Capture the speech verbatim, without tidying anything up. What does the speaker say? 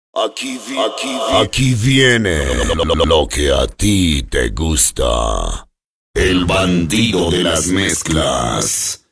Aquí, vi- aquí, vi- aquí viene lo que a ti te gusta. El bandido de las mezclas.